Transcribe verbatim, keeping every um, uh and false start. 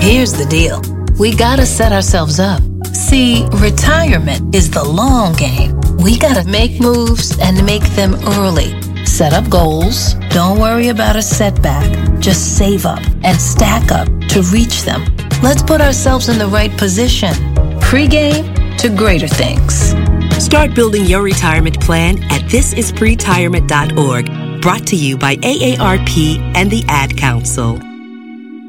here's the deal. We gotta set ourselves up. See, retirement is the long game. We gotta make moves and make them early. Set up goals. Don't worry about a setback. Just save up and stack up to reach them. Let's put ourselves in the right position. Pre-game to greater things. Start building your retirement plan at this is pretirement dot org. Brought to you by A A R P and the Ad Council.